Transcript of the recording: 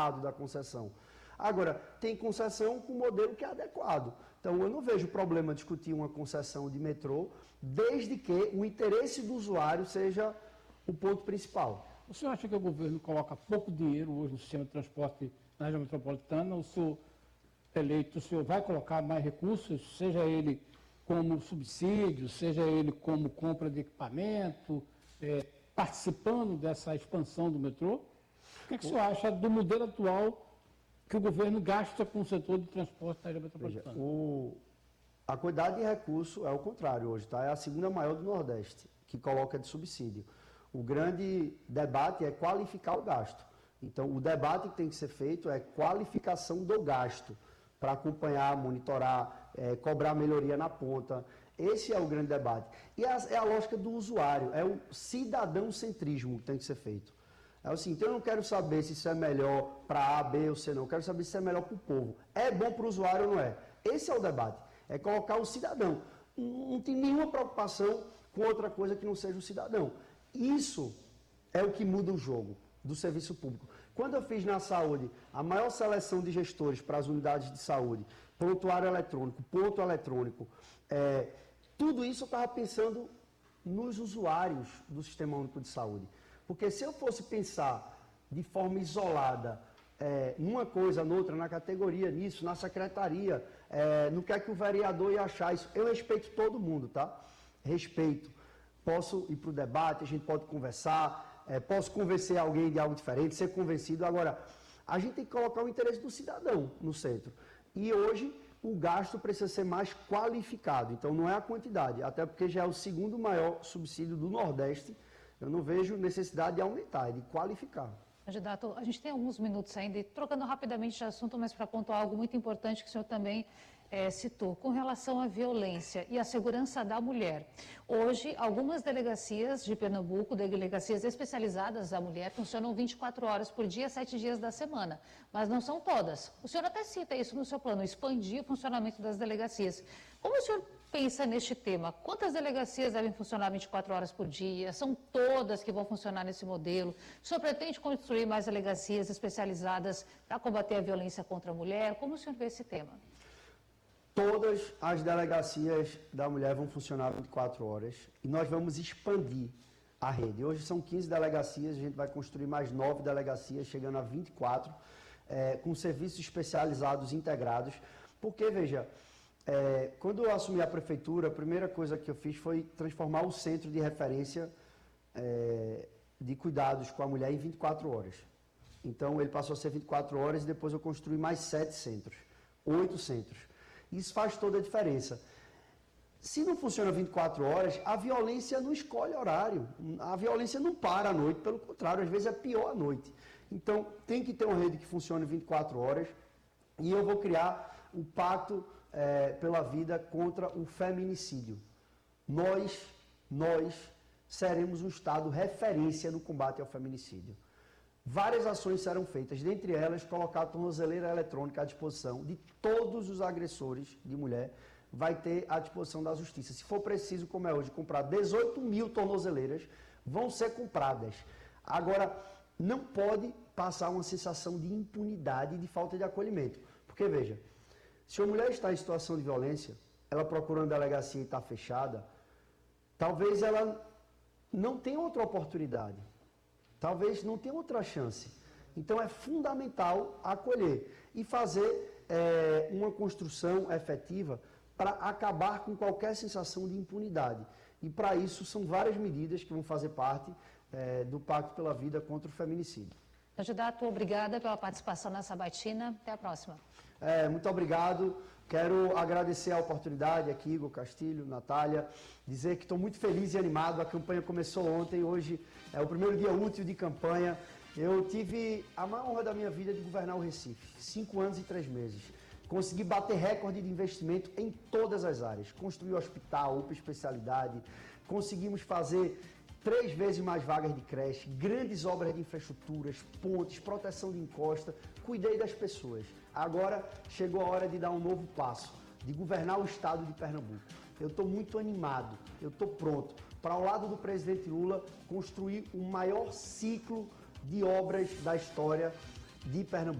adequado da concessão. Agora, tem concessão com modelo que é adequado. Então, eu não vejo problema discutir uma concessão de metrô, desde que o interesse do usuário seja o ponto principal. O senhor acha que o governo coloca pouco dinheiro hoje no sistema de transporte na região metropolitana? O senhor eleito, o senhor vai colocar mais recursos, seja ele como subsídio, seja ele como compra de equipamento, participando dessa expansão do metrô? O que o senhor acha do modelo atual que o governo gasta com o setor de transporte na região metropolitana? Veja, a quantidade de recurso é o contrário hoje, tá? É a segunda maior do Nordeste, que coloca de subsídio. O grande debate é qualificar o gasto. Então, o debate que tem que ser feito é qualificação do gasto, para acompanhar, monitorar, cobrar melhoria na ponta. Esse é o grande debate. E é a lógica do usuário, é o cidadão-centrismo que tem que ser feito. É assim, então eu não quero saber se isso é melhor para A, B ou C, não. Eu quero saber se isso é melhor para o povo. É bom para o usuário ou não é? Esse é o debate. É colocar o cidadão. Não tem nenhuma preocupação com outra coisa que não seja o cidadão. Isso é o que muda o jogo do serviço público. Quando eu fiz na saúde a maior seleção de gestores para as unidades de saúde, prontuário eletrônico, ponto eletrônico, tudo isso eu estava pensando nos usuários do Sistema Único de Saúde. Porque se eu fosse pensar de forma isolada, numa coisa, noutra, na categoria, nisso, na secretaria, no que é que o vereador ia achar isso, eu respeito todo mundo, tá? Respeito. Posso ir para o debate, a gente pode conversar, posso convencer alguém de algo diferente, ser convencido. Agora, a gente tem que colocar o interesse do cidadão no centro. E hoje, o gasto precisa ser mais qualificado. Então, não é a quantidade, até porque já é o segundo maior subsídio do Nordeste. Eu não vejo necessidade de aumentar, é de qualificar. Candidato, a gente tem alguns minutos ainda, e trocando rapidamente de assunto, mas para pontuar algo muito importante que o senhor também citou, com relação à violência e à segurança da mulher. Hoje, algumas delegacias de Pernambuco, delegacias especializadas da mulher, funcionam 24 horas por dia, 7 dias da semana, mas não são todas. O senhor até cita isso no seu plano, expandir o funcionamento das delegacias. Como o senhor pensa neste tema? Quantas delegacias devem funcionar 24 horas por dia? São todas que vão funcionar nesse modelo? O senhor pretende construir mais delegacias especializadas para combater a violência contra a mulher? Como o senhor vê esse tema? Todas as delegacias da mulher vão funcionar 24 horas e nós vamos expandir a rede. Hoje são 15 delegacias, a gente vai construir mais 9 delegacias, chegando a 24, com serviços especializados integrados. Porque, veja, quando eu assumi a prefeitura, a primeira coisa que eu fiz foi transformar o centro de referência de cuidados com a mulher em 24 horas. Então, ele passou a ser 24 horas e depois eu construí mais 7 centros, 8 centros. Isso faz toda a diferença. Se não funciona 24 horas, a violência não escolhe horário. A violência não para à noite, pelo contrário, às vezes é pior à noite. Então, tem que ter uma rede que funcione 24 horas e eu vou criar o Pacto pela Vida contra o Feminicídio. Nós seremos um Estado referência no combate ao feminicídio. Várias ações serão feitas, dentre elas, colocar a tornozeleira eletrônica à disposição de todos os agressores de mulher, vai ter à disposição da Justiça. Se for preciso, como é hoje, comprar 18 mil tornozeleiras, vão ser compradas. Agora, não pode passar uma sensação de impunidade e de falta de acolhimento. Porque, veja, se uma mulher está em situação de violência, ela procura uma delegacia e está fechada, talvez ela não tenha outra oportunidade. Talvez não tenha outra chance. Então, é fundamental acolher e fazer uma construção efetiva para acabar com qualquer sensação de impunidade. E, para isso, são várias medidas que vão fazer parte do Pacto pela Vida contra o Feminicídio. Candidato, obrigada pela participação nessa sabatina. Até a próxima. Muito obrigado. Quero agradecer a oportunidade aqui, Igor Castilho, Natália, dizer que estou muito feliz e animado. A campanha começou ontem, hoje é o primeiro dia útil de campanha. Eu tive a maior honra da minha vida de governar o Recife, 5 anos e 3 meses. Consegui bater recorde de investimento em todas as áreas. Construir hospital, UPA especialidade, conseguimos fazer 3 vezes mais vagas de creche, grandes obras de infraestruturas, pontes, proteção de encosta, cuidei das pessoas. Agora chegou a hora de dar um novo passo, de governar o estado de Pernambuco. Eu estou muito animado, eu estou pronto para, ao lado do presidente Lula, construir o maior ciclo de obras da história de Pernambuco.